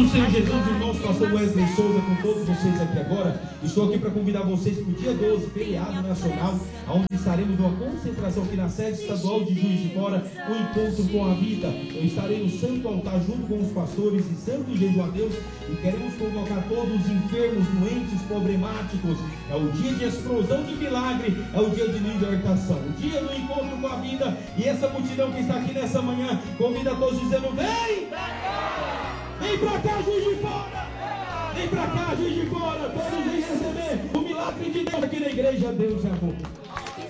Senhor Jesus, irmãos, pastor Wesley Souza com todos vocês aqui agora. Estou aqui para convidar vocês para o dia 12, feriado nacional, onde estaremos numa concentração aqui na sede estadual de Juiz de Fora, o encontro com a vida. Eu estarei no santo altar junto com os pastores e santo jejum a Deus, e queremos convocar todos os enfermos, doentes, problemáticos. É o dia de explosão de milagre, é o dia de libertação, o dia do encontro com a vida. E essa multidão que está aqui nessa manhã convida a todos dizendo: vem! Vem pra cá, Juiz de Fora! Vem pra cá, Juiz de Fora! Todos vêm receber o milagre de Deus aqui na igreja. Deus é bom.